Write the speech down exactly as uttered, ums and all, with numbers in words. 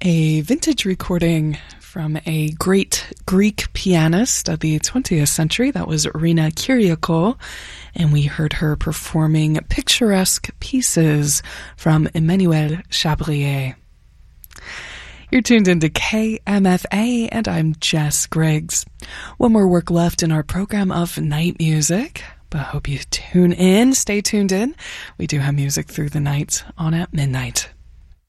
A vintage recording from a great Greek pianist of the twentieth century. That was Rina Kyriakou, and we heard her performing picturesque pieces from Emmanuel Chabrier. You're tuned into K M F A, and I'm Jess Griggs. One more work left in our program of night music, but I hope you tune in, stay tuned in. We do have music through the night on at midnight.